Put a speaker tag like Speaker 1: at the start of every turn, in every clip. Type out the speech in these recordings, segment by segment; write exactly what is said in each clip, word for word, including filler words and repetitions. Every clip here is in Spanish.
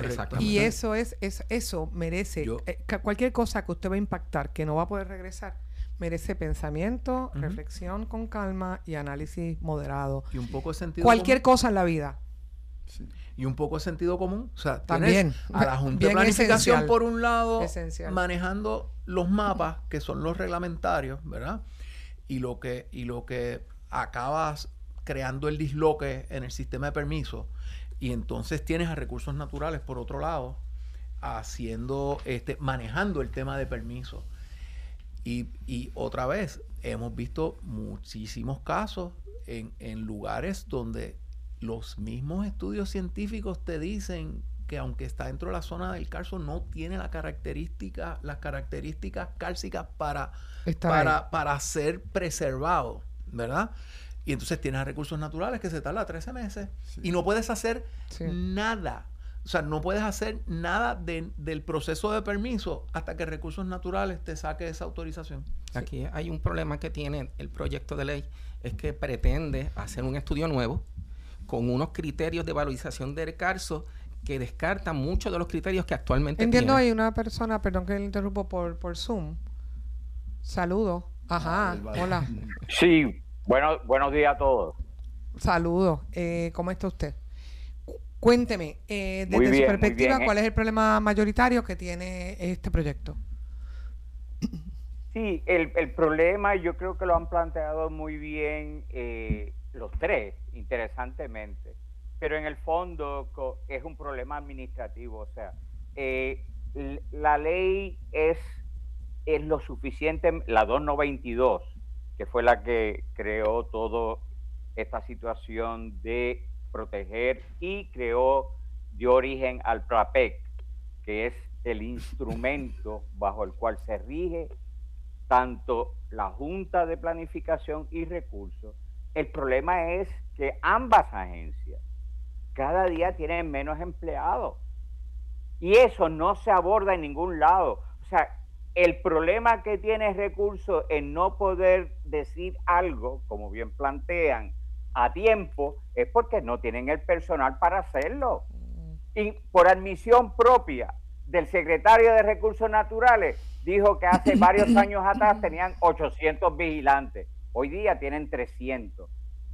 Speaker 1: Y eso es, es eso merece,
Speaker 2: Yo,
Speaker 1: eh, cualquier cosa que usted va a impactar que no va a poder regresar, merece pensamiento, uh-huh. reflexión con calma y análisis moderado.
Speaker 2: Y un poco de sentido
Speaker 1: Cualquier
Speaker 2: común.
Speaker 1: cosa en la vida.
Speaker 2: Sí. Y un poco de sentido común. O sea,
Speaker 1: también
Speaker 2: a la Junta de Planificación
Speaker 1: esencial.
Speaker 2: por un lado,
Speaker 1: esencial.
Speaker 2: manejando los mapas, que son los reglamentarios, ¿verdad? Y lo que, y lo que acabas creando el disloque en el sistema de permisos. Y entonces tienes a Recursos Naturales, por otro lado, haciendo, este, manejando el tema de permisos. Y, y otra vez, hemos visto muchísimos casos en, en lugares donde los mismos estudios científicos te dicen que aunque está dentro de la zona del Carso, no tiene la característica, las características cálcicas para, para, para ser preservado, ¿verdad? Y entonces tienes a Recursos Naturales que se tarda trece meses sí. y no puedes hacer sí. nada. O sea, no puedes hacer nada de, del proceso de permiso hasta que Recursos Naturales te saque esa autorización.
Speaker 3: Aquí sí. hay un problema que tiene el proyecto de ley, es que pretende hacer un estudio nuevo con unos criterios de valorización del Carso que descartan muchos de los criterios que actualmente
Speaker 1: Entiendo,
Speaker 3: tiene.
Speaker 1: hay una persona, perdón que le interrumpo por, por Zoom. Saludos. Ajá, ah, hola.
Speaker 4: Sí, bueno, buenos días a todos.
Speaker 1: Saludos. Eh, ¿Cómo está usted? Cuénteme, eh, desde
Speaker 4: bien,
Speaker 1: su perspectiva,
Speaker 4: bien,
Speaker 1: ¿cuál
Speaker 4: eh.
Speaker 1: es el problema mayoritario que tiene este proyecto?
Speaker 4: Sí, el, el problema yo creo que lo han planteado muy bien eh, los tres, interesantemente, pero en el fondo co- es un problema administrativo, o sea, eh, la ley es, es lo suficiente, la dos noventa y dos, que fue la que creó toda esta situación de proteger y creó, dio origen al PRAPEC, que es el instrumento bajo el cual se rige tanto la Junta de Planificación y Recursos. El problema es que ambas agencias cada día tienen menos empleados y eso no se aborda en ningún lado. O sea, el problema que tiene Recursos en no poder decir algo, como bien plantean, a tiempo, es porque no tienen el personal para hacerlo. Y por admisión propia del secretario de Recursos Naturales, dijo que hace varios años atrás tenían ochocientos vigilantes, hoy día tienen trescientos.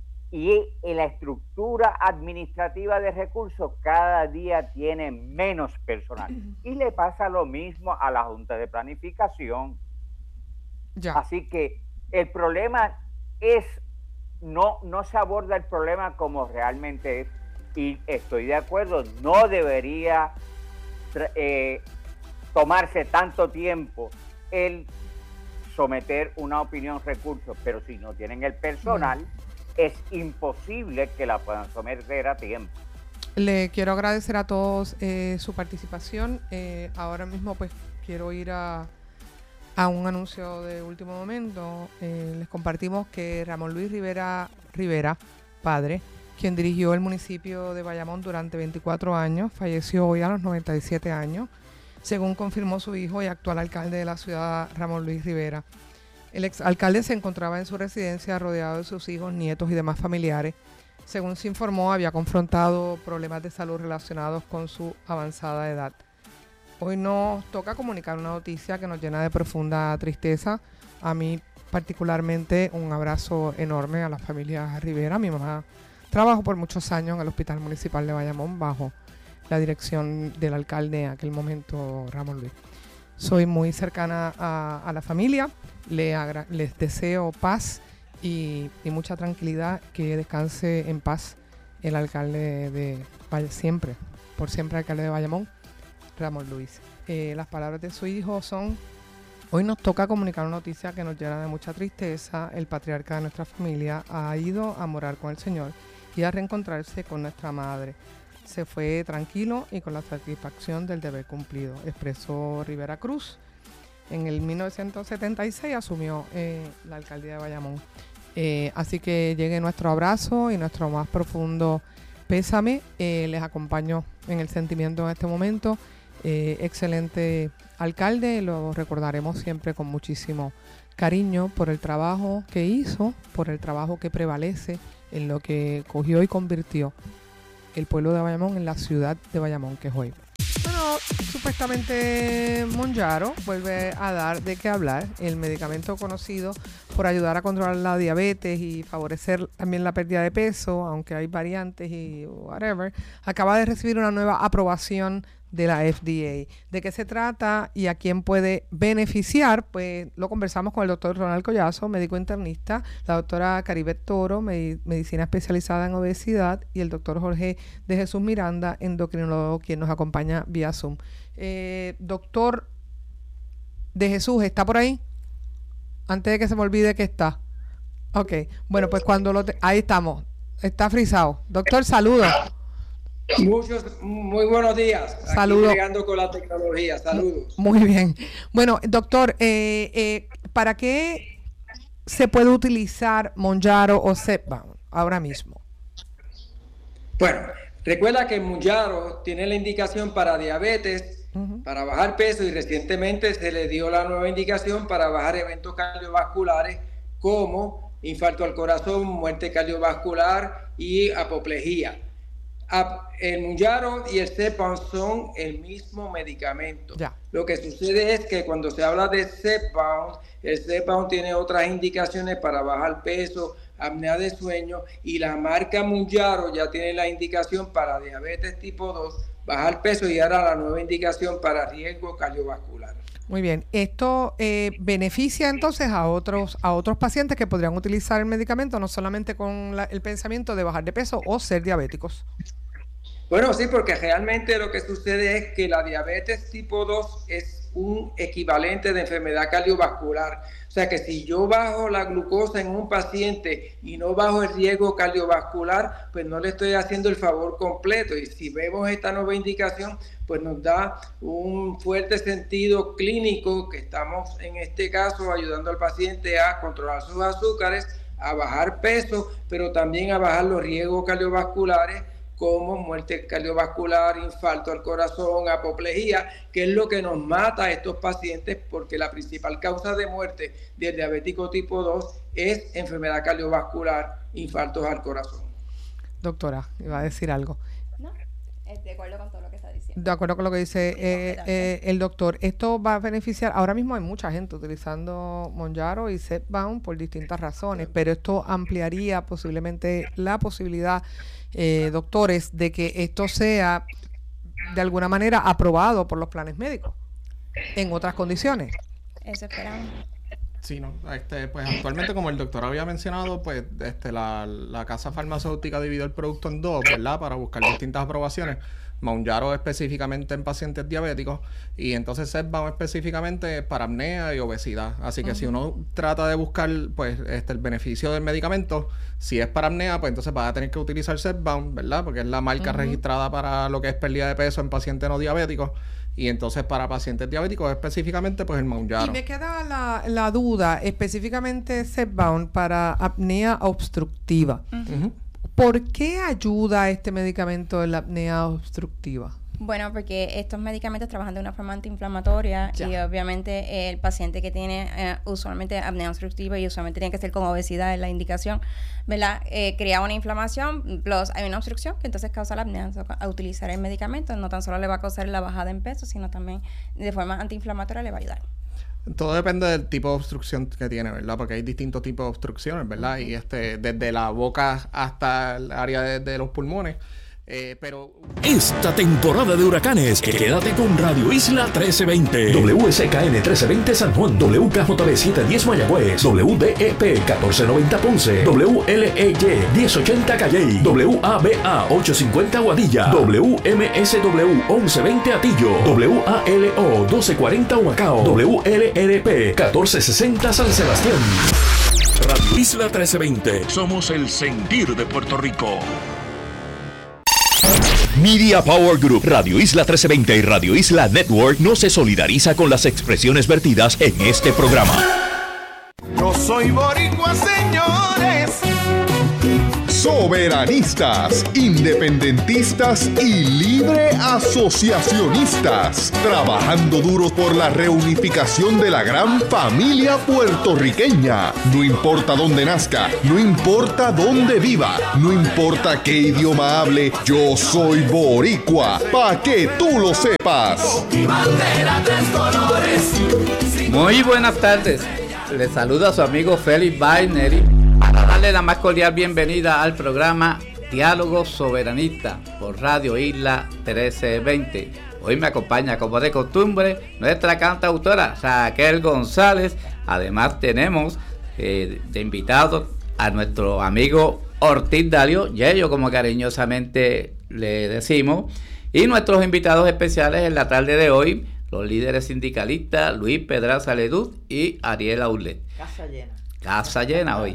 Speaker 4: Y la estructura administrativa de Recursos cada día tiene menos personal. Y le pasa lo mismo a la Junta de Planificación.
Speaker 1: Ya.
Speaker 4: Así que el problema es, no, no se aborda el problema como realmente es. Y estoy de acuerdo, no debería eh, tomarse tanto tiempo el someter una opinión Recursos, pero si no tienen el personal, mm. es imposible que la puedan someter a tiempo.
Speaker 1: Le quiero agradecer a todos eh, su participación. Eh, ahora mismo pues quiero ir a, a un anuncio de último momento. Eh, les compartimos que Ramón Luis Rivera Rivera, padre, quien dirigió el municipio de Bayamón durante veinticuatro años, falleció hoy a los noventa y siete años, según confirmó su hijo y actual alcalde de la ciudad, Ramón Luis Rivera. El exalcalde se encontraba en su residencia rodeado de sus hijos, nietos y demás familiares. Según se informó, había confrontado problemas de salud relacionados con su avanzada edad. Hoy nos toca comunicar una noticia que nos llena de profunda tristeza. A mí particularmente un abrazo enorme a la familia Rivera. Mi mamá trabajó por muchos años en el Hospital Municipal de Bayamón bajo la dirección del alcalde en aquel momento, Ramón Luis. Soy muy cercana a, a la familia, le agra- les deseo paz y, y mucha tranquilidad, que descanse en paz el alcalde de Valle, siempre, por siempre alcalde de Bayamón, Ramón Luis. Eh, las palabras de su hijo son: hoy nos toca comunicar una noticia que nos llena de mucha tristeza. El patriarca de nuestra familia ha ido a morar con el Señor y a reencontrarse con nuestra madre. Se fue tranquilo y con la satisfacción del deber cumplido, expresó Rivera Cruz. En el mil novecientos setenta y seis asumió eh, la alcaldía de Bayamón. Eh, así que llegue nuestro abrazo y nuestro más profundo pésame. Eh, les acompaño en el sentimiento en este momento. Eh, excelente alcalde, lo recordaremos siempre con muchísimo cariño por el trabajo que hizo, por el trabajo que prevalece en lo que cogió y convirtió el pueblo de Bayamón en la ciudad de Bayamón que es hoy. Bueno, supuestamente Mounjaro vuelve a dar de qué hablar. El medicamento conocido por ayudar a controlar la diabetes y favorecer también la pérdida de peso, aunque hay variantes y whatever, acaba de recibir una nueva aprobación de la F D A. ¿De qué se trata y a quién puede beneficiar? Pues lo conversamos con el doctor Ronald Collazo, médico internista, la doctora Caribet Toro, med- medicina especializada en obesidad, y el doctor Jorge de Jesús Miranda, endocrinólogo, quien nos acompaña vía Zoom. Eh, doctor de Jesús, ¿está por ahí? Antes de que se me olvide que está. Ok, bueno, pues cuando lo... Te- ahí estamos. Está frisado. Doctor, saludos.
Speaker 5: Muchos, muy buenos días.
Speaker 1: Saludos.
Speaker 5: Aquí llegando con la tecnología. Saludos.
Speaker 1: Muy bien. Bueno, doctor, eh, eh, ¿para qué se puede utilizar Mounjaro o Zepbound ahora mismo?
Speaker 5: Bueno, recuerda que Mounjaro tiene la indicación para diabetes, uh-huh. para bajar peso, y recientemente se le dio la nueva indicación para bajar eventos cardiovasculares como infarto al corazón, muerte cardiovascular y apoplejía. El Mounjaro y el Zepbound son el mismo medicamento. Ya. Lo que sucede es que cuando se habla de Zepbound, el Zepbound tiene otras indicaciones para bajar peso, apnea de sueño, y la marca Mounjaro ya tiene la indicación para diabetes tipo dos, bajar peso, y ahora la nueva indicación para riesgo cardiovascular.
Speaker 1: Muy bien. Esto eh, beneficia entonces a otros a otros pacientes que podrían utilizar el medicamento, no solamente con la, el pensamiento de bajar de peso o ser diabéticos.
Speaker 5: Bueno, sí, porque realmente lo que sucede es que la diabetes tipo dos es un equivalente de enfermedad cardiovascular. O sea que si yo bajo la glucosa en un paciente y no bajo el riesgo cardiovascular, pues no le estoy haciendo el favor completo. Y si vemos esta nueva indicación, pues nos da un fuerte sentido clínico que estamos en este caso ayudando al paciente a controlar sus azúcares, a bajar peso, pero también a bajar los riesgos cardiovasculares como muerte cardiovascular, infarto al corazón, apoplejía, que es lo que nos mata a estos pacientes, porque la principal causa de muerte del diabético tipo dos es enfermedad cardiovascular, infartos al corazón.
Speaker 1: Doctora, iba a decir algo.
Speaker 6: No, de acuerdo con todo lo que está diciendo.
Speaker 1: De acuerdo con lo que dice eh, eh, el doctor. Esto va a beneficiar, ahora mismo hay mucha gente utilizando Mounjaro y Zepbound por distintas razones, pero esto ampliaría posiblemente la posibilidad, eh, doctores, de que esto sea de alguna manera aprobado por los planes médicos en otras condiciones.
Speaker 6: Eso esperamos.
Speaker 3: Sí, no, este, pues actualmente, como el doctor había mencionado, pues este, la, la casa farmacéutica dividió el producto en dos, ¿verdad? Para buscar distintas aprobaciones. Mounjaro específicamente en pacientes diabéticos, y entonces Zepbound específicamente para apnea y obesidad. Así que uh-huh. si uno trata de buscar pues este el beneficio del medicamento, si es para apnea, pues entonces va a tener que utilizar Zepbound, ¿verdad? Porque es la marca uh-huh. registrada para lo que es pérdida de peso en pacientes no diabéticos. Y entonces para pacientes diabéticos específicamente pues el Mounjaro.
Speaker 1: Y me queda la, la duda, específicamente Zepbound para apnea obstructiva. Uh-huh. Uh-huh. ¿Por qué ayuda este medicamento en la apnea obstructiva?
Speaker 6: Bueno, porque estos medicamentos trabajan de una forma antiinflamatoria ya. Y obviamente eh, el paciente que tiene eh, usualmente apnea obstructiva, y usualmente tiene que ser con obesidad, es la indicación, ¿verdad? Eh, crea una inflamación, plus hay una obstrucción que entonces causa la apnea. Entonces, a utilizar el medicamento no tan solo le va a causar la bajada en peso, sino también de forma antiinflamatoria le va a ayudar.
Speaker 3: Todo depende del tipo de obstrucción que tiene, ¿verdad? Porque hay distintos tipos de obstrucciones, ¿verdad? Uh-huh. Y este, desde la boca hasta el área de, de los pulmones. Eh, pero
Speaker 7: esta temporada de huracanes, quédate con Radio Isla trece veinte. W S K N trece veinte San Juan, W K J B setecientos diez Mayagüez, W D E P catorce noventa Ponce, W L E Y diez ochenta Calley, W A B A ochocientos cincuenta Guadilla, W M S W once veinte Atillo, W A L O doce cuarenta Humacao, W L R P catorce sesenta San Sebastián. Radio Isla trece veinte. Somos el sentir de Puerto Rico. Media Power Group, Radio Isla trece veinte y Radio Isla Network no se solidariza con las expresiones vertidas en este programa.
Speaker 8: Yo soy boricua, señores. Soberanistas, independentistas y libre asociacionistas, trabajando duro por la reunificación de la gran familia puertorriqueña. No importa dónde nazca, no importa dónde viva, no importa qué idioma hable, yo soy boricua, pa' que tú lo sepas.
Speaker 9: Muy buenas tardes, les saluda su amigo Félix Baineri para darle la más cordial bienvenida al programa Diálogo Soberanista por Radio Isla trece veinte. Hoy me acompaña, como de costumbre, nuestra cantautora Raquel González. Además tenemos eh, de invitado a nuestro amigo Ortiz Dalio, Yello como cariñosamente le decimos, y nuestros invitados especiales en la tarde de hoy, los líderes sindicalistas Luis Pedraza Ledut y Ariel Aulet.
Speaker 10: Casa llena.
Speaker 9: Casa llena hoy.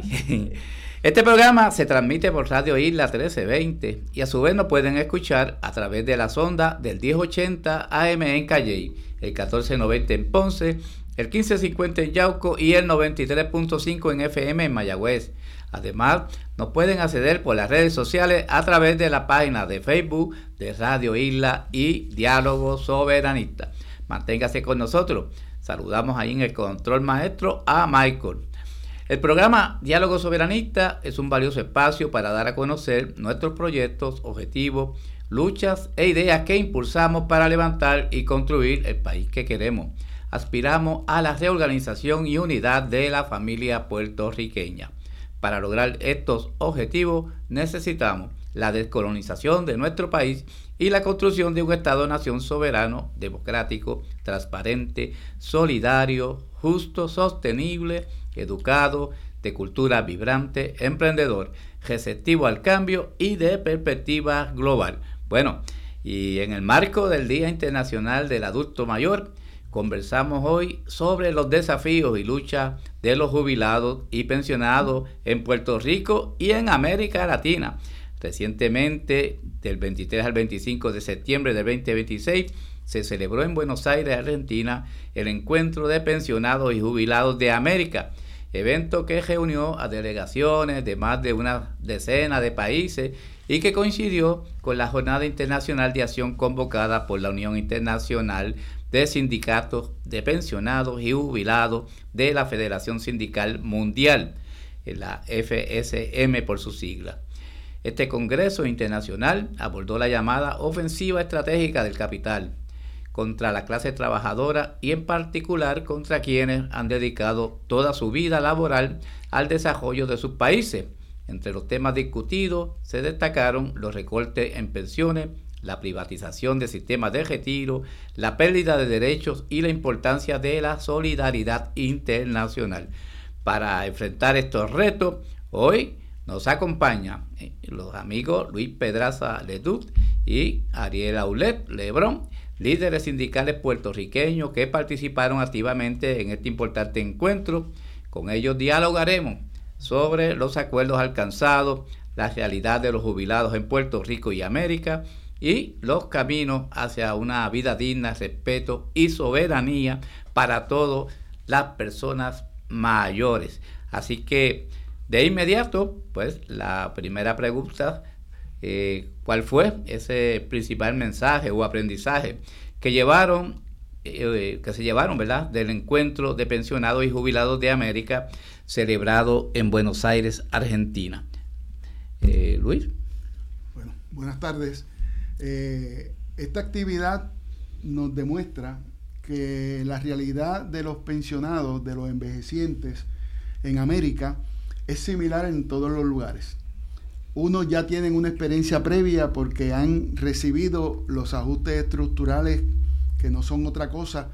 Speaker 9: Este programa se transmite por Radio Isla trece veinte y a su vez nos pueden escuchar a través de las ondas del diez ochenta A M en Calley, el catorce noventa en Ponce, el quince cincuenta en Yauco y el noventa y tres punto cinco en F M en Mayagüez. Además, nos pueden acceder por las redes sociales a través de la página de Facebook de Radio Isla y Diálogo Soberanista. Manténgase con nosotros. Saludamos ahí en el control maestro a Michael. El programa Diálogo Soberanista es un valioso espacio para dar a conocer nuestros proyectos, objetivos, luchas e ideas que impulsamos para levantar y construir el país que queremos. Aspiramos a la reorganización y unidad de la familia puertorriqueña. Para lograr estos objetivos necesitamos la descolonización de nuestro país y la construcción de un Estado-nación soberano, democrático, transparente, solidario, justo, sostenible, educado, de cultura vibrante, emprendedor, receptivo al cambio y de perspectiva global. Bueno, y en el marco del Día Internacional del Adulto Mayor, conversamos hoy sobre los desafíos y luchas de los jubilados y pensionados en Puerto Rico y en América Latina. Recientemente, del veintitrés al veinticinco de septiembre del veinte veintiséis, se celebró en Buenos Aires, Argentina, el Encuentro de Pensionados y Jubilados de América, evento que reunió a delegaciones de más de una decena de países y que coincidió con la Jornada Internacional de Acción convocada por la Unión Internacional de Sindicatos de Pensionados y Jubilados de la Federación Sindical Mundial, la F S M por su sigla. Este Congreso Internacional abordó la llamada ofensiva estratégica del capital contra la clase trabajadora y en particular contra quienes han dedicado toda su vida laboral al desarrollo de sus países. Entre los temas discutidos se destacaron los recortes en pensiones, la privatización de sistemas de retiro, la pérdida de derechos y la importancia de la solidaridad internacional. Para enfrentar estos retos, hoy nos acompañan los amigos Luis Pedraza Ledut y Ariel Aulet Lebrón, líderes sindicales puertorriqueños que participaron activamente en este importante encuentro. Con ellos dialogaremos sobre los acuerdos alcanzados, la realidad de los jubilados en Puerto Rico y América y los caminos hacia una vida digna, respeto y soberanía para todas las personas mayores. Así que de inmediato, pues la primera pregunta, eh, ¿cuál fue ese principal mensaje o aprendizaje que llevaron, eh, que se llevaron, ¿verdad?, del Encuentro de Pensionados y Jubilados de América celebrado en Buenos Aires, Argentina? Eh, Luis.
Speaker 11: Bueno, buenas tardes. Eh, esta actividad nos demuestra que la realidad de los pensionados, de los envejecientes en América, es similar en todos los lugares. Unos ya tienen una experiencia previa porque han recibido los ajustes estructurales que no son otra cosa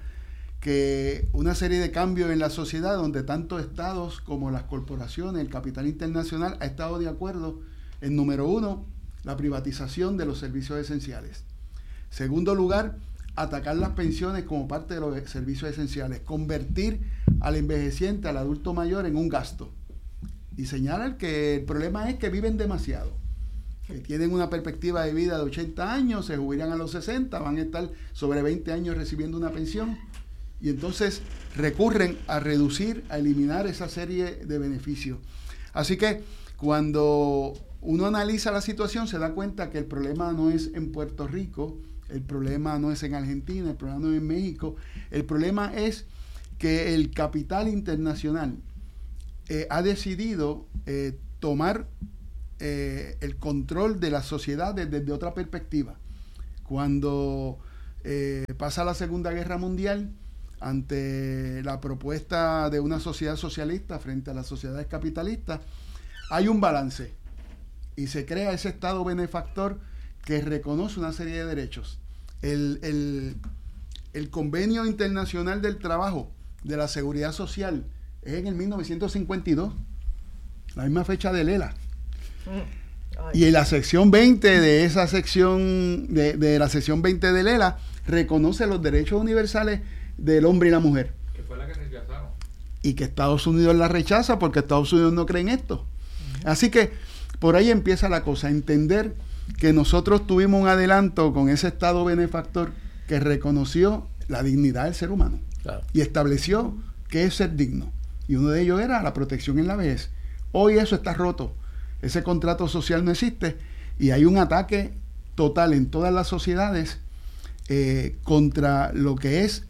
Speaker 11: que una serie de cambios en la sociedad donde tanto estados como las corporaciones, el capital internacional ha estado de acuerdo en, número uno, la privatización de los servicios esenciales. Segundo lugar, atacar las pensiones como parte de los servicios esenciales, convertir al envejeciente, al adulto mayor, en un gasto. Y señalan que el problema es que viven demasiado, que tienen una perspectiva de vida de ochenta años, se jubilan a los sesenta, van a estar sobre veinte años recibiendo una pensión, y entonces recurren a reducir, a eliminar esa serie de beneficios. Así que cuando uno analiza la situación, se da cuenta que el problema no es en Puerto Rico, el problema no es en Argentina, el problema no es en México, el problema es que el capital internacional eh, ha decidido eh, tomar eh, el control de las sociedades desde otra perspectiva. Cuando eh, pasa la Segunda Guerra Mundial, ante la propuesta de una sociedad socialista frente a las sociedades capitalistas, hay un balance y se crea ese Estado benefactor que reconoce una serie de derechos. El, el, el Convenio Internacional del Trabajo de la Seguridad Social es en el mil novecientos cincuenta y dos, la misma fecha de Lela. Mm. Y en la sección veinte de esa sección, de, de la sección veinte de Lela, reconoce los derechos universales del hombre y la mujer.
Speaker 3: Que fue la que rechazaron.
Speaker 11: Y que Estados Unidos la rechaza porque Estados Unidos no cree en esto. Uh-huh. Así que por ahí empieza la cosa, entender que nosotros tuvimos un adelanto con ese Estado benefactor que reconoció la dignidad del ser humano. Claro. Y estableció qué es ser digno. Y uno de ellos era la protección en la vejez. Hoy eso está roto. Ese contrato social no existe y hay un ataque total en todas las sociedades eh, contra lo que es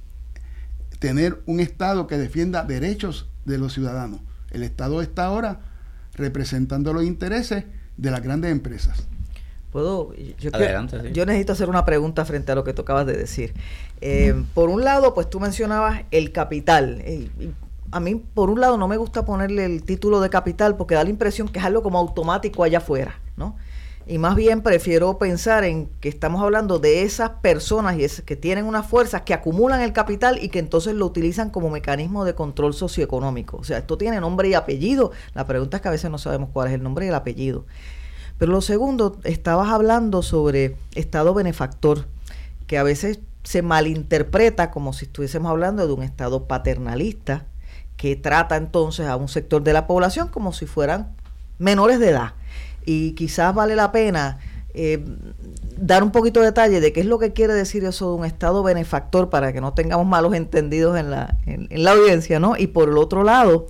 Speaker 11: tener un Estado que defienda derechos de los ciudadanos. El Estado está ahora representando los intereses de las grandes empresas.
Speaker 10: Puedo, yo,
Speaker 9: Adelante,
Speaker 10: quiero,
Speaker 9: sí.
Speaker 10: yo necesito hacer una pregunta frente a lo que tú acabas de decir. Eh, por un lado, pues tú mencionabas el capital. Eh, y a mí, por un lado, no me gusta ponerle el título de capital porque da la impresión que es algo como automático allá afuera, ¿no? Y más bien prefiero pensar en que estamos hablando de esas personas y es, que tienen unas fuerzas que acumulan el capital y que entonces lo utilizan como mecanismo de control socioeconómico. O sea, esto tiene nombre y apellido. La pregunta es que a veces no sabemos cuál es el nombre y el apellido. Pero lo segundo, estabas hablando sobre Estado benefactor, que a veces se malinterpreta como si estuviésemos hablando de un Estado paternalista que trata entonces a un sector de la población como si fueran menores de edad. Y quizás vale la pena eh, dar un poquito de detalle de qué es lo que quiere decir eso de un Estado benefactor para que no tengamos malos entendidos en la, en, en la audiencia, ¿no? Y por el otro lado,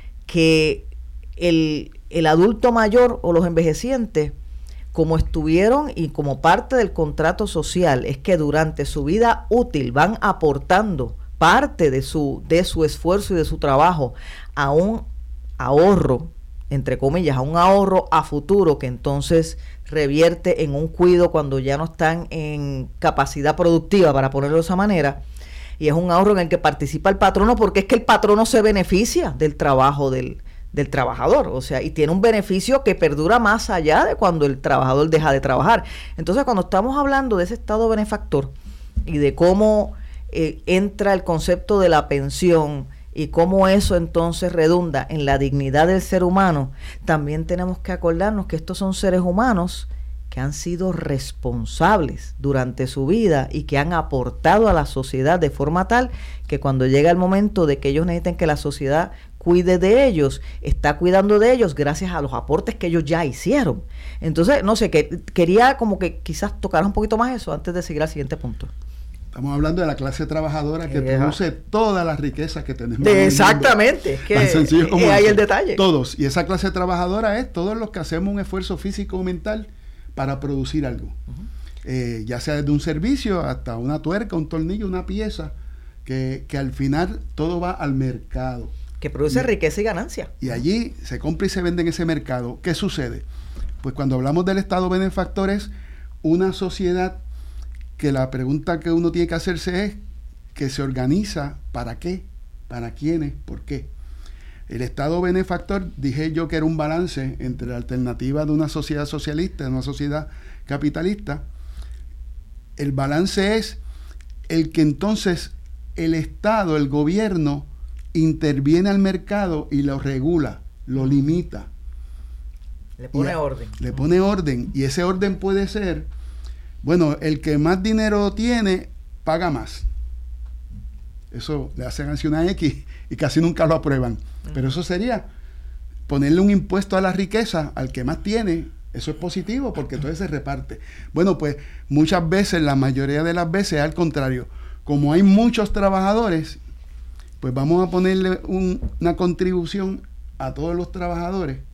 Speaker 10: que el, el adulto mayor o los envejecientes, como estuvieron y como parte del contrato social, es que durante su vida útil van aportando parte de su, de su esfuerzo y de su trabajo a un ahorro, entre comillas, a un ahorro a futuro que entonces revierte en un cuido cuando ya no están en capacidad productiva, para ponerlo de esa manera, y es un ahorro en el que participa el patrono porque es que el patrono se beneficia del trabajo del, del trabajador, o sea, y tiene un beneficio que perdura más allá de cuando el trabajador deja de trabajar. Entonces, cuando estamos hablando de ese Estado benefactor y de cómo eh, entra el concepto de la pensión y cómo eso entonces redunda en la dignidad del ser humano, también tenemos que acordarnos que estos son seres humanos que han sido responsables durante su vida y que han aportado a la sociedad de forma tal que cuando llega el momento de que ellos necesiten que la sociedad cuide de ellos, está cuidando de ellos gracias a los aportes que ellos ya hicieron. Entonces, no sé, que quería como que quizás tocar un poquito más eso antes de seguir al siguiente punto.
Speaker 11: Estamos hablando de la clase trabajadora que eh, produce todas las riquezas que tenemos.
Speaker 10: De exactamente, que
Speaker 11: tan sencillo como
Speaker 10: eh, hay
Speaker 11: eso.
Speaker 10: El detalle.
Speaker 11: Todos. Y esa clase trabajadora es todos los que hacemos un esfuerzo físico o mental para producir algo. Uh-huh. Eh, ya sea desde un servicio hasta una tuerca, un tornillo, una pieza, que, que al final todo va al mercado.
Speaker 10: Que produce
Speaker 11: y,
Speaker 10: riqueza y ganancia.
Speaker 11: Y allí se compra y se vende en ese mercado. ¿Qué sucede? Pues cuando hablamos del Estado benefactor es una sociedad que la pregunta que uno tiene que hacerse es que se organiza ¿para qué? ¿Para quiénes? ¿Por qué? El Estado benefactor, dije yo que era un balance entre la alternativa de una sociedad socialista y una sociedad capitalista. El balance es el que entonces el Estado, el gobierno, interviene al mercado y lo regula, lo limita.
Speaker 10: Le pone
Speaker 11: y,
Speaker 10: orden.
Speaker 11: Le pone orden. Y ese orden puede ser, bueno, el que más dinero tiene, paga más. Eso le hacen así una X y casi nunca lo aprueban. Uh-huh. Pero eso sería ponerle un impuesto a la riqueza al que más tiene. Eso es positivo porque entonces se reparte. Bueno, pues muchas veces, la mayoría de las veces, al contrario. Como hay muchos trabajadores, pues vamos a ponerle un, una contribución a todos los trabajadores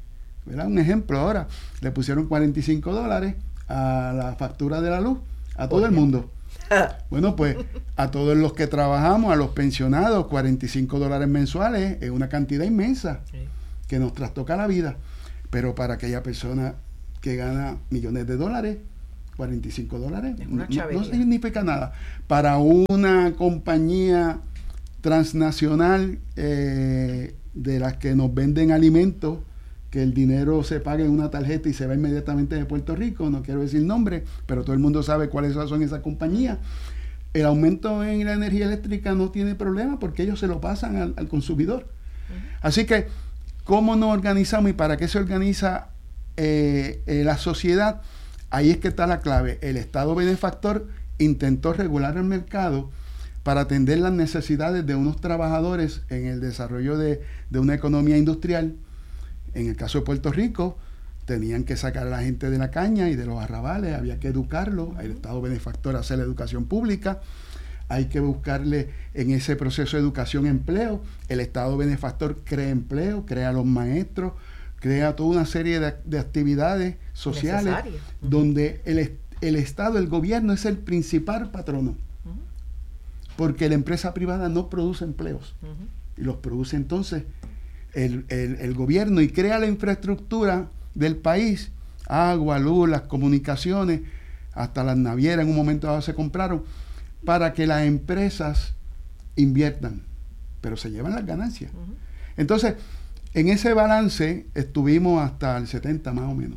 Speaker 11: ¿verdad? Un ejemplo ahora, le pusieron cuarenta y cinco dólares a la factura de la luz a todo el mundo. Bueno, pues a todos los que trabajamos, a los pensionados, cuarenta y cinco dólares mensuales es una cantidad inmensa sí. que nos trastoca la vida. Pero para aquella persona que gana millones de dólares, cuarenta y cinco dólares no, no significa nada. Para una compañía transnacional eh, de las que nos venden alimentos, que el dinero se paga en una tarjeta y se va inmediatamente de Puerto Rico, no quiero decir nombre, pero todo el mundo sabe cuáles son esas compañías. El aumento en la energía eléctrica no tiene problema porque ellos se lo pasan al, al consumidor. Uh-huh. Así que, ¿cómo nos organizamos y para qué se organiza eh, eh, la sociedad? Ahí es que está la clave. El Estado benefactor intentó regular el mercado para atender las necesidades de unos trabajadores en el desarrollo de, de una economía industrial. En el caso de Puerto Rico, tenían que sacar a la gente de la caña y de los arrabales, había que educarlo, el Estado benefactor hace la educación pública, hay que buscarle en ese proceso de educación empleo, el Estado benefactor crea empleo, crea los maestros, crea toda una serie de, de actividades sociales Necesario. donde el, el Estado, el gobierno es el principal patrono, uh-huh. porque la empresa privada no produce empleos, uh-huh. y los produce entonces El, el, el gobierno y crea la infraestructura del país, agua, luz, las comunicaciones, hasta las navieras en un momento dado se compraron, para que las empresas inviertan, pero se llevan las ganancias. Uh-huh. Entonces, en ese balance estuvimos hasta el setenta más o menos.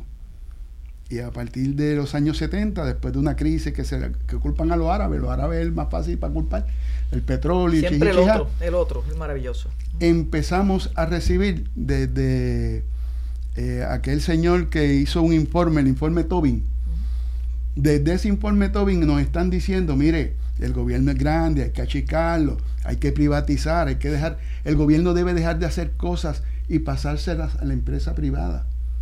Speaker 11: Y a partir de los años setenta, después de una crisis que se que culpan a los árabes, los árabes es el más fácil para culpar, el petróleo,
Speaker 10: siempre el otro, el otro, el maravilloso.
Speaker 11: Empezamos a recibir desde eh, aquel señor que hizo un informe, el informe Tobin. Uh-huh. Desde ese informe Tobin nos están diciendo, mire, el gobierno es grande, hay que achicarlo, hay que privatizar, hay que dejar, el gobierno debe dejar de hacer cosas y pasárselas a la empresa privada.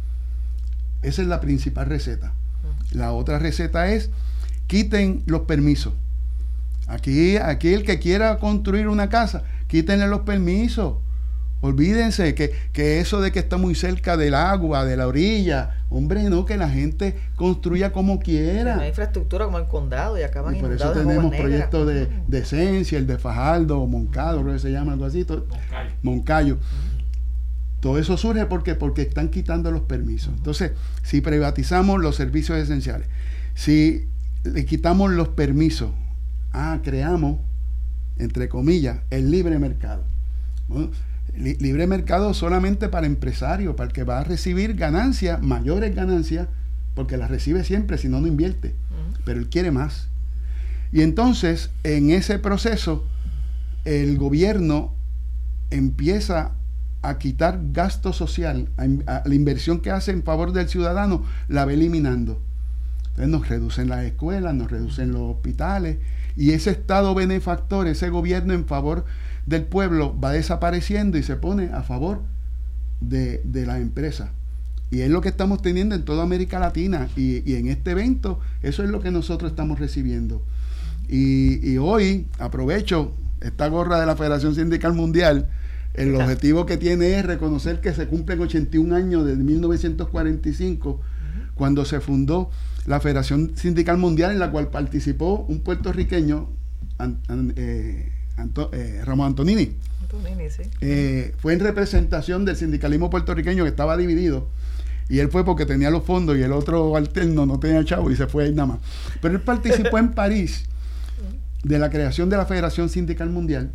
Speaker 11: Esa es la principal receta. Uh-huh. La otra receta es, quiten los permisos. Aquí, aquí el que quiera construir una casa, quítenle los permisos. Olvídense que, que eso de que está muy cerca del agua, de la orilla, hombre, no, que la gente construya como quiera.
Speaker 10: Hay infraestructura como el condado y acaban
Speaker 11: y por eso tenemos proyectos de, de Esencia, el de Fajardo, Moncado, creo que se llama algo así, todo, Moncayo. Moncayo. Uh-huh. Todo eso surge porque, porque están quitando los permisos. Uh-huh. Entonces, si privatizamos los servicios esenciales, si le quitamos los permisos, ah, creamos, entre comillas, el libre mercado. Bueno, li- libre mercado solamente para empresarios, para el que va a recibir ganancias, mayores ganancias, porque las recibe siempre, si no, no invierte. Uh-huh. Pero él quiere más. Y entonces, en ese proceso, el gobierno empieza a quitar gasto social, a, a la inversión que hace en favor del ciudadano, la va eliminando. Entonces nos reducen las escuelas, nos reducen los hospitales, y ese Estado benefactor, ese gobierno en favor del pueblo va desapareciendo y se pone a favor de, de las empresas. Y es lo que estamos teniendo en toda América Latina, y, y en este evento eso es lo que nosotros estamos recibiendo. Y, y hoy aprovecho esta gorra de la Federación Sindical Mundial. El objetivo que tiene es reconocer que se cumplen ochenta y un años desde mil novecientos cuarenta y cinco, uh-huh. cuando se fundó la Federación Sindical Mundial, en la cual participó un puertorriqueño, an, an, eh, Anto, eh, Ramón Antonini. Antonini, sí. Eh, fue en representación del sindicalismo puertorriqueño, que estaba dividido, y él fue porque tenía los fondos y el otro alterno no tenía chavo y se fue ahí nada más. Pero él participó en París de la creación de la Federación Sindical Mundial.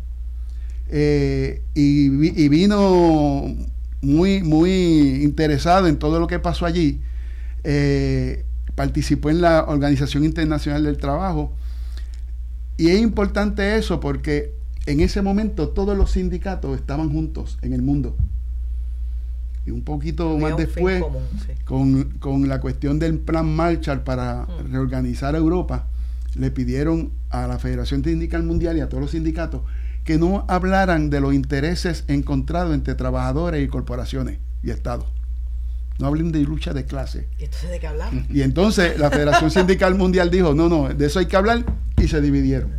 Speaker 11: Eh, y, y vino muy, muy interesado en todo lo que pasó allí. Eh, participó en la Organización Internacional del Trabajo. Y es importante eso porque en ese momento todos los sindicatos estaban juntos en el mundo. Y un poquito Había más un después, común, sí. con, con la cuestión del Plan Marshall para mm. reorganizar a Europa, le pidieron a la Federación Sindical Mundial y a todos los sindicatos que no hablaran de los intereses encontrados entre trabajadores y corporaciones y Estados. No hablen de lucha de clase.
Speaker 10: ¿Y entonces de qué hablaban?
Speaker 11: Y entonces la Federación Sindical Mundial dijo, no, no, de eso hay que hablar, y se dividieron.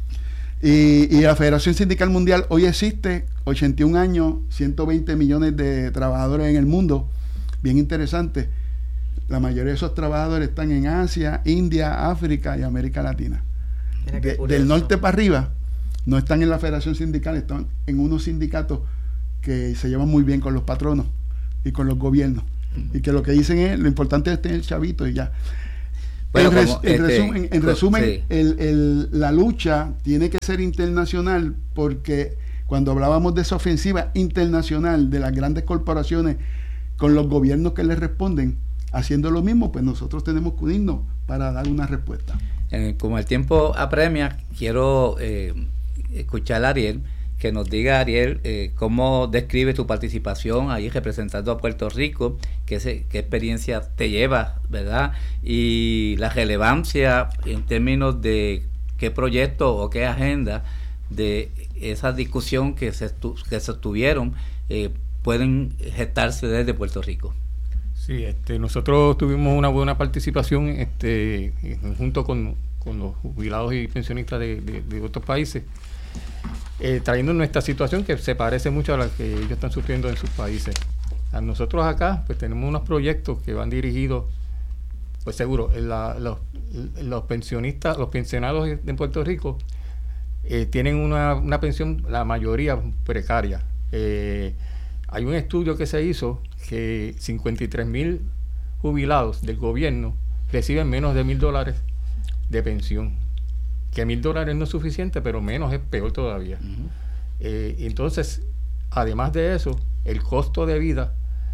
Speaker 11: Y, y la Federación Sindical Mundial hoy existe, ochenta y un años, ciento veinte millones de trabajadores en el mundo, bien interesante. La mayoría de esos trabajadores están en Asia, India, África y América Latina. De, del norte para arriba no están en la Federación Sindical, están en unos sindicatos que se llevan muy bien con los patronos y con los gobiernos. Y que lo que dicen es, lo importante es tener chavito y ya. Bueno, en, res, en este, resumen, en resumen sí. el, el, la lucha tiene que ser internacional, porque cuando hablábamos de esa ofensiva internacional de las grandes corporaciones con los gobiernos que les responden, haciendo lo mismo, pues nosotros tenemos que unirnos para dar una respuesta.
Speaker 9: Eh, como el tiempo apremia, quiero eh, escuchar a Ariel, que nos diga, Ariel, eh, cómo describe tu participación ahí representando a Puerto Rico, qué, se, qué experiencia te lleva, ¿verdad? Y la relevancia en términos de qué proyecto o qué agenda de esa discusión que se, que se tuvieron eh, pueden gestarse desde Puerto Rico.
Speaker 3: Sí, este, nosotros tuvimos una buena participación este, junto con, con los jubilados y pensionistas de, de, de otros países, eh, trayendo nuestra situación que se parece mucho a la que ellos están sufriendo en sus países. A nosotros acá pues tenemos unos proyectos que van dirigidos, pues seguro, la, los, los pensionistas, los pensionados de Puerto Rico eh, tienen una, una pensión, la mayoría precaria. Eh, hay un estudio que se hizo que cincuenta y tres mil jubilados del gobierno reciben menos de mil dólares de pensión. Que mil dólares no es suficiente, pero menos es peor todavía. Uh-huh. Eh, entonces, además de eso, el costo de vida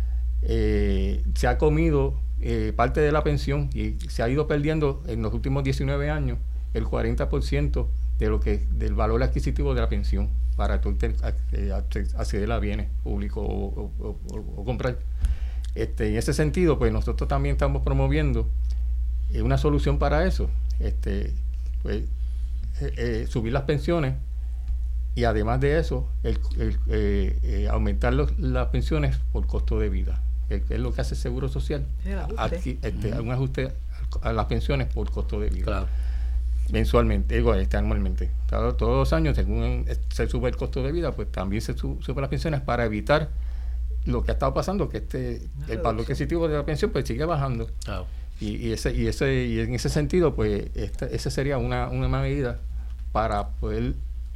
Speaker 3: eh, se ha comido eh, parte de la pensión y se ha ido perdiendo en los últimos diecinueve años el cuarenta por ciento de lo que del valor adquisitivo de la pensión para tú acceder a bienes públicos o, o, o, o comprar. Este, en ese sentido, pues nosotros también estamos promoviendo eh, una solución para eso. Este, pues, eh, eh, subir las pensiones y además de eso, el, el, eh, eh, aumentar los, las pensiones por costo de vida, que, que es lo que hace el Seguro Social. Aquí, este, uh-huh. Un ajuste a las pensiones por costo de vida. Claro. Mensualmente, digo, este, anualmente. Todos, todos los años, según se sube el costo de vida, pues también se sube, sube las pensiones para evitar lo que ha estado pasando, que este el valor adquisitivo de la pensión pues sigue bajando. Claro. Y, y ese y ese y en ese sentido, pues esta, esa sería una, una medida para poder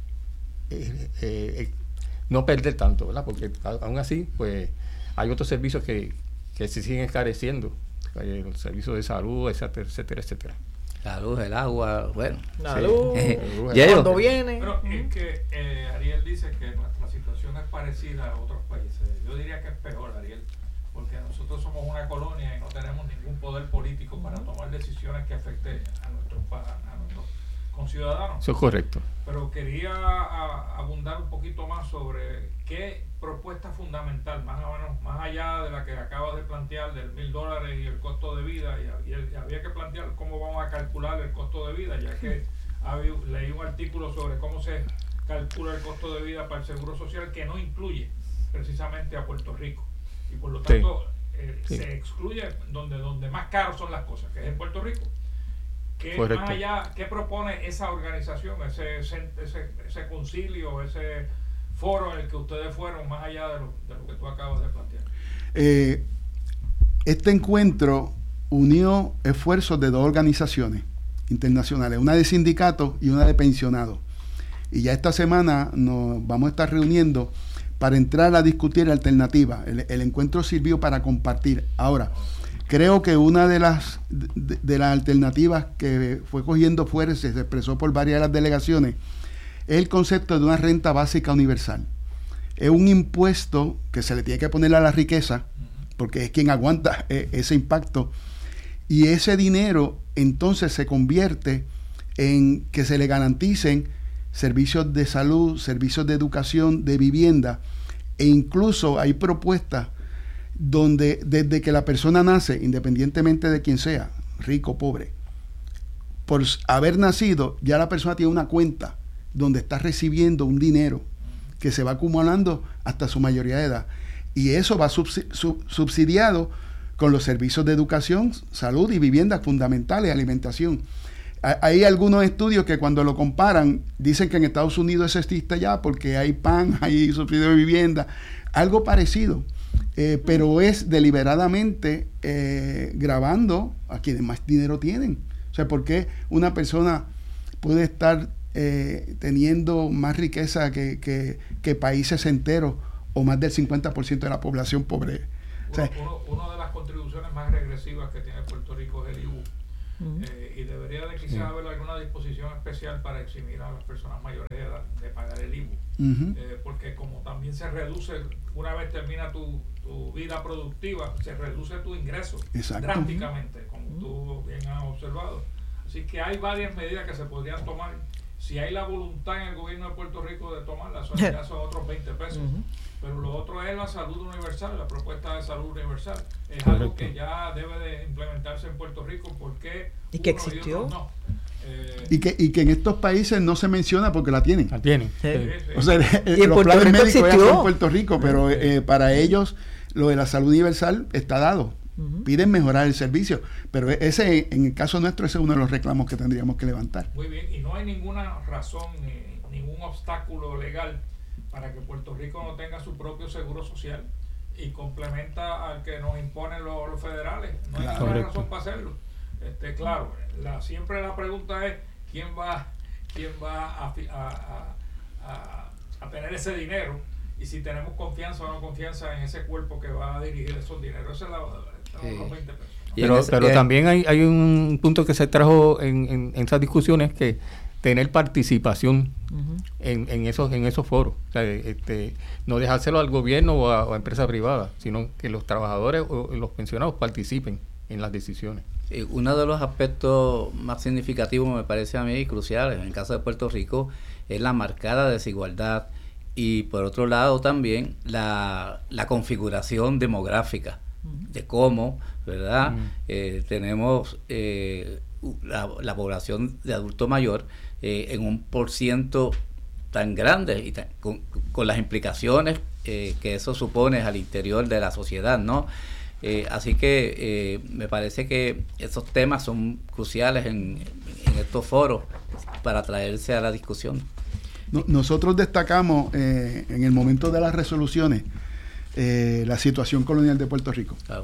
Speaker 3: eh, eh, no perder tanto, ¿verdad? Porque aún así, pues hay otros servicios que, que se siguen encareciendo, eh, los servicios de salud, etcétera, etcétera, etcétera.
Speaker 9: La luz, el agua, bueno.
Speaker 10: La luz, sí. Cuando viene.
Speaker 12: Pero es que eh, Ariel dice que nuestra situación es parecida a otros países. Yo diría que es peor, Ariel, porque nosotros somos una colonia y no tenemos ningún poder político para tomar decisiones que afecten a nuestros, a nuestros conciudadanos.
Speaker 3: Eso es correcto.
Speaker 12: Pero quería a, abundar un poquito más sobre qué propuesta fundamental, más o menos, más allá de la que acabas de plantear del mil dólares y el costo de vida, y, y, el, y había que plantear cómo vamos a calcular el costo de vida, ya que había, leí un artículo sobre cómo se calcula el costo de vida para el Seguro Social que no incluye precisamente a Puerto Rico, y por lo tanto sí. Eh, sí. se excluye donde, donde más caros son las cosas, que es en Puerto Rico. ¿Qué, más allá, ¿qué propone esa organización, ese, ese, ese concilio, ese foro en el que ustedes fueron, más allá de lo, de lo que tú acabas de plantear?
Speaker 11: Eh, este encuentro unió esfuerzos de dos organizaciones internacionales, una de sindicatos y una de pensionados. Y ya esta semana nos vamos a estar reuniendo para entrar a discutir alternativas. El, el encuentro sirvió para compartir. Ahora, creo que una de las de, de las alternativas que fue cogiendo fuerza, se expresó por varias de las delegaciones, es el concepto de una renta básica universal. Es un impuesto que se le tiene que poner a la riqueza, porque es quien aguanta eh, ese impacto, y ese dinero entonces se convierte en que se le garanticen servicios de salud, servicios de educación, de vivienda, e incluso hay propuestas donde desde que la persona nace, independientemente de quién sea, rico o pobre, por haber nacido, ya la persona tiene una cuenta donde está recibiendo un dinero que se va acumulando hasta su mayoría de edad. Y eso va subsidiado con los servicios de educación, salud y viviendas fundamentales, alimentación. Hay algunos estudios que cuando lo comparan, dicen que en Estados Unidos eso existe ya porque hay pan, hay subsidio de vivienda, algo parecido. eh, pero es deliberadamente eh, grabando a quienes más dinero tienen. O sea, ¿por qué una persona puede estar eh, teniendo más riqueza que, que, que países enteros o más del cincuenta por ciento de la población pobre? O sea,
Speaker 12: uno, uno, una de las contribuciones más regresivas que tiene Puerto Rico es el I V U. Uh-huh. eh, y debería de quizás sí. haber alguna disposición especial para eximir a las personas mayores de edad de pagar el I V U. Uh-huh. eh, porque como también se reduce, una vez termina tu, tu vida productiva, se reduce tu ingreso Exacto. drásticamente, como uh-huh. tú bien has observado. Así que hay varias medidas que se podrían tomar. Si hay la voluntad en el gobierno de Puerto Rico de tomarlas, son, ya son otros veinte pesos. Uh-huh. Pero lo otro es la salud universal, la propuesta de salud universal. Es Correcto. Algo que ya debe de implementarse en Puerto Rico porque
Speaker 10: y que existió.
Speaker 12: Y, no. eh,
Speaker 11: y, que, y que en estos países no se menciona porque la tienen.
Speaker 13: La tienen.
Speaker 11: Sí. Sí, sí. O sea, eh, los planes médicos existió. Ya son en Puerto Rico, pero sí. eh, para ellos lo de la salud universal está dado. Uh-huh. Piden mejorar el servicio, pero ese, en el caso nuestro, ese es uno de los reclamos que tendríamos que levantar.
Speaker 12: Muy bien, y no hay ninguna razón ni ningún obstáculo legal para que Puerto Rico no tenga su propio seguro social y complementa al que nos imponen los, los federales. No hay claro. ninguna razón para hacerlo. Este, claro, la, siempre la pregunta es quién va, quién va a, a, a, a tener ese dinero y si tenemos confianza o no confianza en ese cuerpo que va a dirigir esos dineros. Esa es la, la, sí. los veinte pesos.
Speaker 13: Pero, ese, pero eh, también hay, hay un punto que se trajo en, en, en esas discusiones, que tener participación uh-huh. en, en esos en esos foros, o sea, este, no dejárselo al gobierno o a, o a empresas privadas, sino que los trabajadores o los pensionados participen en las decisiones.
Speaker 9: Eh, uno de los aspectos más significativos, me parece a mí, y cruciales en el caso de Puerto Rico, es la marcada desigualdad y por otro lado también la, la configuración demográfica uh-huh. de cómo, ¿verdad? Uh-huh. Eh, tenemos eh, la, la población de adulto mayor Eh, en un por ciento tan grande y tan, con, con las implicaciones eh, que eso supone al interior de la sociedad, ¿no? Eh, así que eh, me parece que esos temas son cruciales en, en estos foros para traerse a la discusión.
Speaker 11: No, nosotros destacamos eh, en el momento de las resoluciones eh, la situación colonial de Puerto Rico. Claro.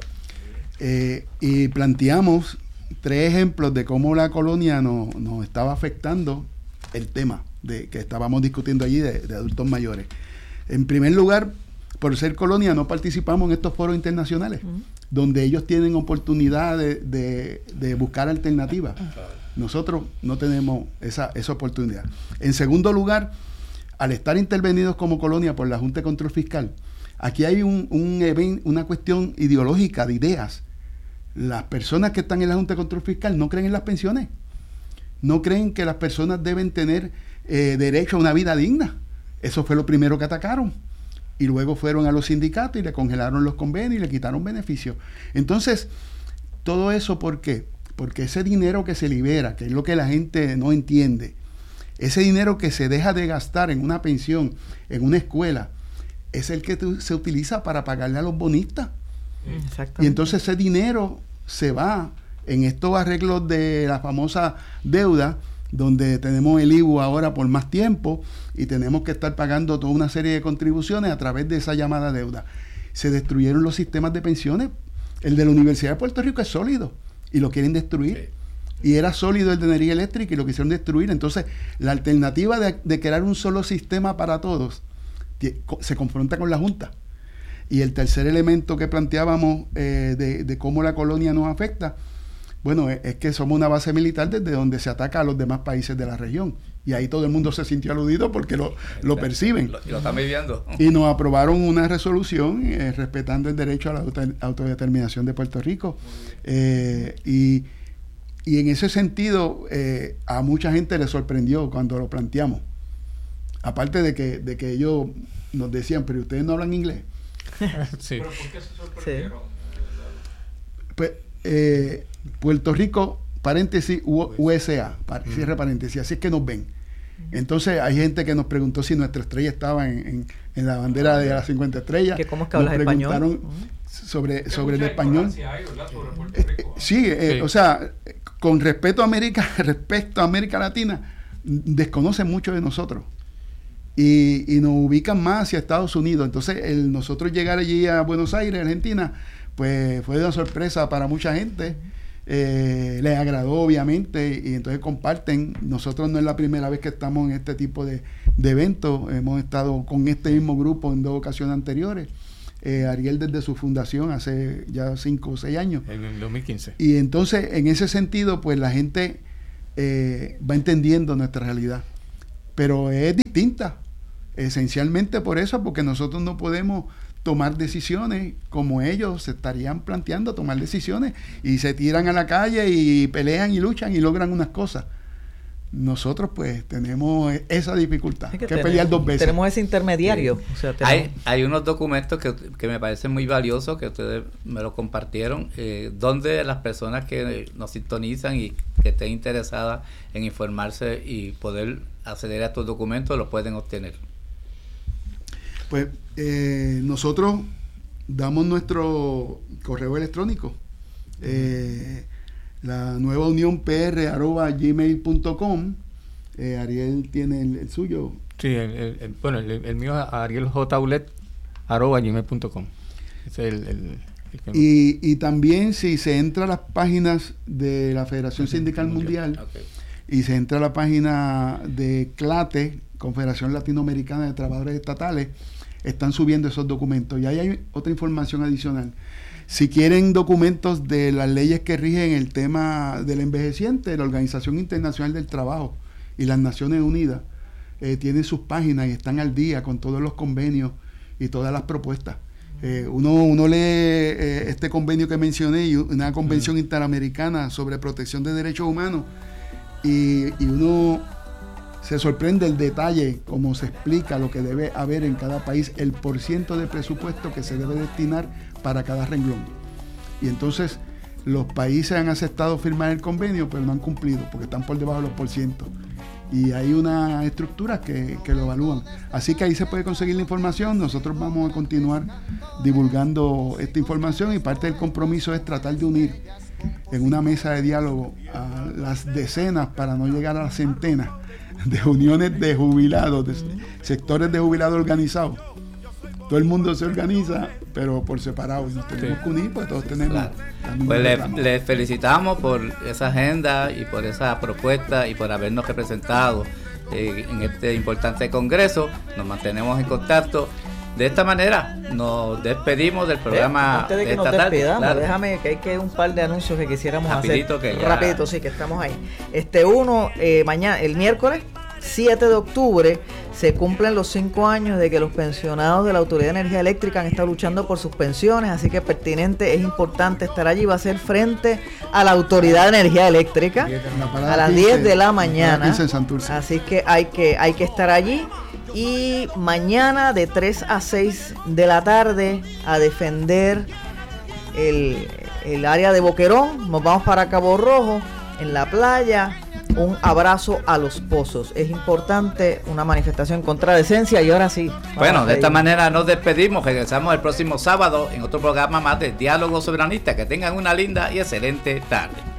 Speaker 11: Eh, y planteamos tres ejemplos de cómo la colonia nos no estaba afectando el tema de que estábamos discutiendo allí de, de adultos mayores. En primer lugar, por ser colonia no participamos en estos foros internacionales, uh-huh. donde ellos tienen oportunidad de, de, de buscar alternativas. Nosotros no tenemos esa, esa oportunidad. En segundo lugar, al estar intervenidos como colonia por la Junta de Control Fiscal, aquí hay un, un event, una cuestión ideológica de ideas. Las personas que están en la Junta de Control Fiscal no creen en las pensiones, no creen que las personas deben tener eh, derecho a una vida digna. Eso fue lo primero que atacaron. Y luego fueron a los sindicatos y le congelaron los convenios y le quitaron beneficios. Entonces, todo eso, ¿por qué? Porque ese dinero que se libera, que es lo que la gente no entiende, ese dinero que se deja de gastar en una pensión, en una escuela, es el que se utiliza para pagarle a los bonistas. Y entonces ese dinero se va en estos arreglos de la famosa deuda, donde tenemos el I V U ahora por más tiempo y tenemos que estar pagando toda una serie de contribuciones a través de esa llamada deuda. Se destruyeron los sistemas de pensiones. El de la Universidad de Puerto Rico es sólido y lo quieren destruir. Sí. Y era sólido el de energía eléctrica y lo quisieron destruir. Entonces, la alternativa de, de crear un solo sistema para todos se confronta con la Junta. Y el tercer elemento que planteábamos eh, de, de cómo la colonia nos afecta, bueno, es, es que somos una base militar desde donde se ataca a los demás países de la región. Y ahí todo el mundo se sintió aludido porque lo, lo perciben.
Speaker 9: Lo, lo están viviendo.
Speaker 11: Y nos aprobaron una resolución eh, respetando el derecho a la auto, autodeterminación de Puerto Rico. Eh, y, y en ese sentido, eh, a mucha gente le sorprendió cuando lo planteamos. Aparte de que, de que ellos nos decían, pero ustedes no hablan inglés.
Speaker 12: Sí. ¿Pero por qué se sorprendieron? Sí.
Speaker 11: Pues, eh, Puerto Rico, paréntesis, U S A, cierre paréntesis, así es que nos ven. Entonces hay gente que nos preguntó si nuestra estrella estaba en, en, en la bandera de las cincuenta estrellas.
Speaker 10: ¿Que ¿Cómo es que hablas español?
Speaker 11: Sobre, sobre el español.
Speaker 12: Hay, sobre Puerto
Speaker 11: eh,
Speaker 12: Rico,
Speaker 11: sí, eh, sí, o sea, con respeto a América, respecto a América Latina, desconocen mucho de nosotros. y, y nos ubican más hacia Estados Unidos. Entonces, el nosotros llegar allí a Buenos Aires, Argentina, pues fue una sorpresa para mucha gente. Eh, les agradó, obviamente, y entonces comparten. Nosotros no es la primera vez que estamos en este tipo de, de eventos. Hemos estado con este mismo grupo en dos ocasiones anteriores. Eh, Ariel desde su fundación hace ya cinco o seis años.
Speaker 13: En el dos mil quince.
Speaker 11: Y entonces, en ese sentido, pues la gente eh, va entendiendo nuestra realidad. Pero es distinta. Esencialmente por eso, porque nosotros no podemos tomar decisiones como ellos se estarían planteando tomar decisiones y se tiran a la calle y pelean y luchan y logran unas cosas. Nosotros pues tenemos esa dificultad,
Speaker 10: es
Speaker 11: que,
Speaker 10: que
Speaker 11: que
Speaker 10: tenemos,
Speaker 11: pelear dos veces.
Speaker 10: Tenemos ese intermediario.
Speaker 9: Sí.
Speaker 10: O sea, tenemos...
Speaker 9: hay, hay unos documentos que, que me parecen muy valiosos, que ustedes me los compartieron, eh, donde las personas que nos sintonizan y que estén interesadas en informarse y poder acceder a estos documentos los pueden obtener.
Speaker 11: Pues eh, nosotros damos nuestro correo electrónico, eh, la nueva unión pr arroba gmail punto com. eh, Ariel tiene el, el suyo.
Speaker 13: Sí, el, el, el, bueno, el, el mío es arieljulet arroba gmail punto com. Ese es el, el, el que
Speaker 11: y, y también si se entra a las páginas de la Federación Sindical Mundial,
Speaker 9: Okay.
Speaker 11: y se entra a la página de CLATE, Confederación Latinoamericana de Trabajadores Estatales, están subiendo esos documentos. Y ahí hay otra información adicional. Si quieren documentos de las leyes que rigen el tema del envejeciente, la Organización Internacional del Trabajo y las Naciones Unidas eh, tienen sus páginas y están al día con todos los convenios y todas las propuestas. Eh, uno, uno lee eh, este convenio que mencioné y una convención interamericana sobre protección de derechos humanos y, y uno se sorprende el detalle, como se explica lo que debe haber en cada país, el porciento de presupuesto que se debe destinar para cada renglón. Y entonces los países han aceptado firmar el convenio, pero no han cumplido, porque están por debajo de los porcientos. Y hay unas estructuras que, que lo evalúan. Así que ahí se puede conseguir la información. Nosotros vamos a continuar divulgando esta información y parte del compromiso es tratar de unir en una mesa de diálogo a las decenas, para no llegar a las centenas, de uniones de jubilados, de sectores de jubilados organizados. Todo el mundo se organiza, pero por separado, y nos tenemos sí. que unir, pues todos tenemos.
Speaker 9: Claro. Pues les le felicitamos por esa agenda y por esa propuesta y por habernos representado eh, en este importante congreso. Nos mantenemos en contacto. De esta manera nos despedimos del programa.
Speaker 10: Antes de que
Speaker 9: esta
Speaker 10: nos despedamos,
Speaker 9: tarde, claro.
Speaker 10: déjame que hay que un par de anuncios que quisiéramos
Speaker 9: Rapidito
Speaker 10: hacer.
Speaker 9: Que ya...
Speaker 10: Rapidito, sí, que estamos ahí. Este uno, eh, mañana, el miércoles siete de octubre, se cumplen los cinco años de que los pensionados de la Autoridad de Energía Eléctrica han estado luchando por sus pensiones, así que es pertinente, es importante estar allí. Va a ser frente a la Autoridad de Energía Eléctrica a las diez de la mañana. Así que hay que, hay que estar allí. Y mañana de tres a seis de la tarde a defender el, el área de Boquerón. Nos vamos para Cabo Rojo, en la playa. Un abrazo a los pozos. Es importante, una manifestación contra la decencia. Y ahora sí.
Speaker 9: Bueno, de esta manera nos despedimos. Regresamos el próximo sábado en otro programa más de Diálogo Soberanista. Que tengan una linda y excelente tarde.